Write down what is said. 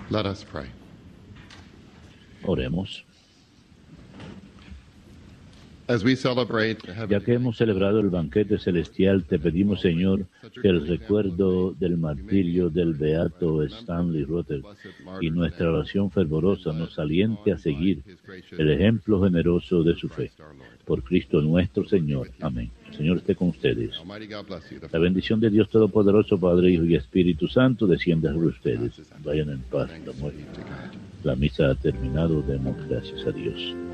Let us pray. Oremos. As we celebrate Ya que hemos celebrado el banquete celestial, te pedimos, Señor, que el recuerdo del martirio del beato Stanley Rother y nuestra oración fervorosa nos aliente a seguir el ejemplo generoso de su fe. Por Cristo nuestro Señor. Amén. El Señor esté con ustedes. La bendición de Dios Todopoderoso, Padre, Hijo y Espíritu Santo, descienda sobre ustedes. Vayan en paz. La misa ha terminado. Demos gracias a Dios.